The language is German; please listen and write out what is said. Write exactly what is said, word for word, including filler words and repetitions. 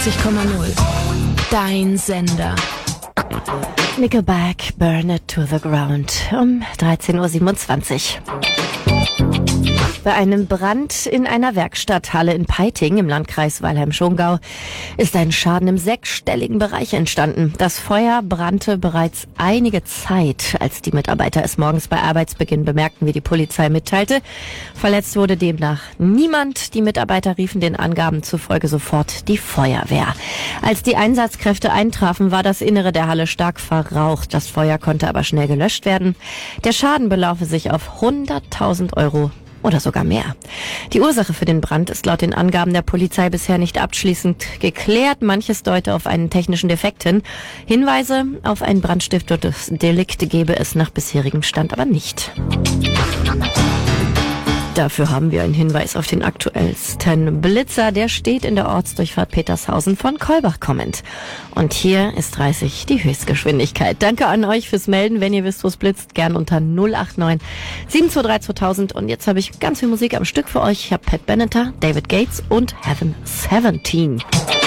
neunundachtzig Komma null. Dein Sender. Nickelback, Burn It to the Ground um dreizehn Uhr siebenundzwanzig. Bei einem Brand in einer Werkstatthalle in Peiting im Landkreis Weilheim-Schongau ist ein Schaden im sechsstelligen Bereich entstanden. Das Feuer brannte bereits einige Zeit, als die Mitarbeiter es morgens bei Arbeitsbeginn bemerkten, wie die Polizei mitteilte. Verletzt wurde demnach niemand. Die Mitarbeiter riefen den Angaben zufolge sofort die Feuerwehr. Als die Einsatzkräfte eintrafen, war das Innere der Halle stark verraucht. Das Feuer konnte aber schnell gelöscht werden. Der Schaden belaufe sich auf hunderttausend Euro. Oder sogar mehr. Die Ursache für den Brand ist laut den Angaben der Polizei bisher nicht abschließend geklärt. Manches deute auf einen technischen Defekt hin. Hinweise auf ein brandstiftendes Delikt gebe es nach bisherigem Stand aber nicht. Dafür haben wir einen Hinweis auf den aktuellsten Blitzer. Der steht in der Ortsdurchfahrt Petershausen von Kolbach kommend. Und hier ist dreißig die Höchstgeschwindigkeit. Danke an euch fürs Melden. Wenn ihr wisst, wo es blitzt, gern unter null acht neun sieben zwei drei zweitausend. Und jetzt habe ich ganz viel Musik am Stück für euch. Ich habe Pat Benatar, David Gates und Heaven siebzehn.